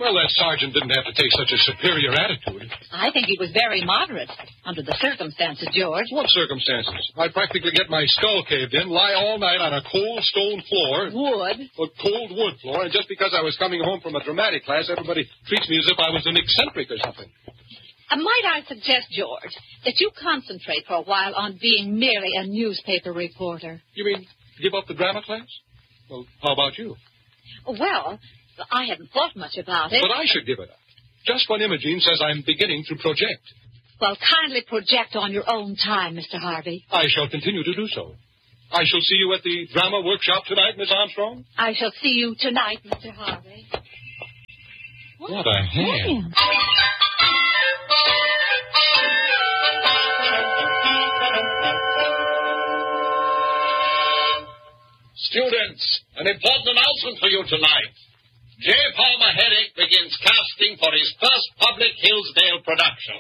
Well, that sergeant didn't have to take such a superior attitude. I think he was very moderate under the circumstances, George. What circumstances? I'd practically get my skull caved in, lie all night on a cold stone floor. Wood? A cold wood floor, and just because I was coming home from a dramatic class, everybody treats me as if I was an eccentric or something. Might I suggest, George, that you concentrate for a while on being merely a newspaper reporter? You mean give up the drama class? Well, how about you? Well, I haven't thought much about it. But I should give it up. Just when Imogene says I'm beginning to project. Well, kindly project on your own time, Mr. Harvey. I shall continue to do so. I shall see you at the drama workshop tonight, Miss Armstrong. I shall see you tonight, Mr. Harvey. What a hand. Students, an important announcement for you tonight. J. Palmer Herrick begins casting for his first public Hillsdale production.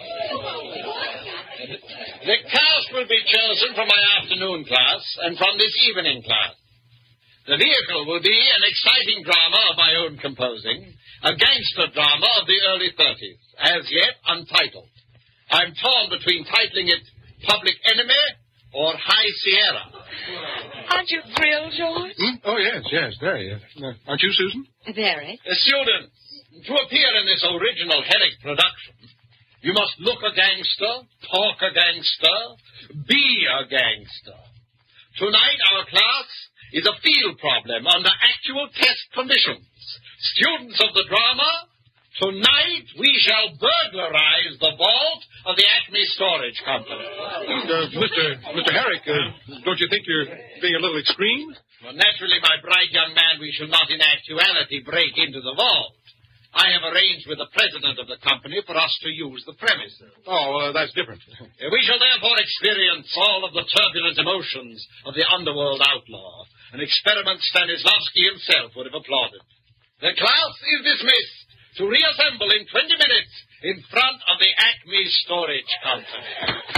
The cast will be chosen from my afternoon class and from this evening class. The vehicle will be an exciting drama of my own composing, a gangster drama of the early 30s, as yet untitled. I'm torn between titling it Public Enemy or High Sierra. Aren't you thrilled, George? Oh, yes, very. Aren't you, Susan? Very. Students, to appear in this original Herrick production, you must look a gangster, talk a gangster, be a gangster. Tonight, our class is a field problem under actual test conditions. Students of the drama, tonight we shall burglarize the vault of the Acme Storage Company. Mr. Herrick, don't you think you're being a little extreme? Well, naturally, my bright young man, we shall not in actuality break into the vault. I have arranged with the president of the company for us to use the premises. Oh, that's different. We shall therefore experience all of the turbulent emotions of the underworld outlaw, an experiment Stanislavski himself would have applauded. The class is dismissed to reassemble in 20 minutes in front of the Acme Storage Company.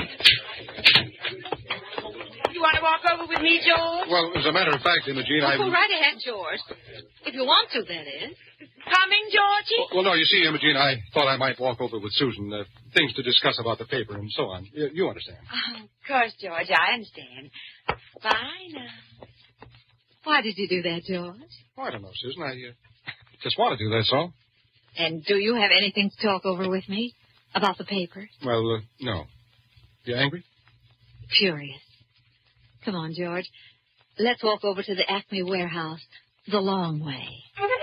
You want to walk over with me, George? Well, as a matter of fact, Imogene, Go right ahead, George. If you want to, that is. Coming, Georgie? Well, no, you see, Imogene, I thought I might walk over with Susan. Things to discuss about the paper and so on. You understand. Oh, of course, George, I understand. Bye now. Why did you do that, George? Oh, I don't know, Susan. I just want to do that, so. And do you have anything to talk over with me about the paper? Well, no. You angry? Furious. Come on, George. Let's walk over to the Acme warehouse the long way.